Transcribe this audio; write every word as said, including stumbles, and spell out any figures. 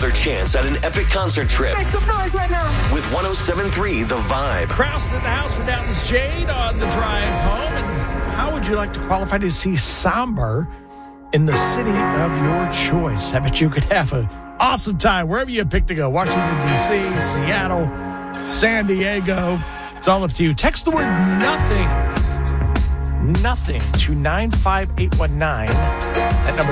another chance at an epic concert trip. Make some noise right now. With one oh seven point three The Vibe. Kraus in the house with Dallas Jade on the drive home. And how would you like to qualify to see Somber in the city of your choice? I bet you could have an awesome time wherever you pick to go. Washington, D C, Seattle, San Diego. It's all up to you. Text the word nothing. Nothing to nine five eight one nine. That number